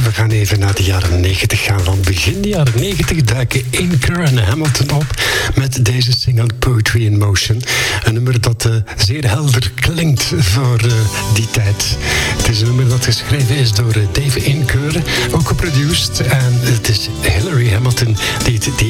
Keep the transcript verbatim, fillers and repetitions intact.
we gaan even naar de jaren negentig gaan. Van begin de jaren negentig duiken Inker en Hamilton op met deze single Poetry in Motion. Een nummer dat uh, zeer helder klinkt voor uh, die tijd. Het is een nummer dat geschreven is door uh, Dave Inker, ook geproduced. En het is Hillary Hamilton die het die